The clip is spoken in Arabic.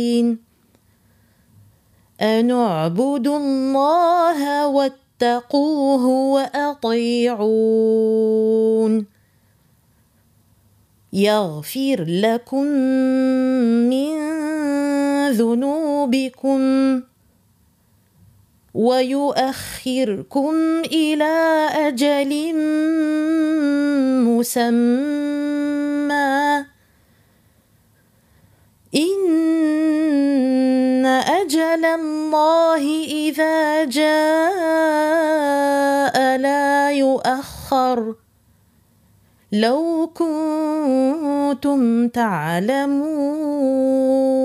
أن اعبدوا الله واتقوه وأطيعون يغفر لكم من ذنوبكم ويؤخركم إلى أجل مسمى إن أجل الله إذا جاء لا يؤخر لو كنتم تعلمون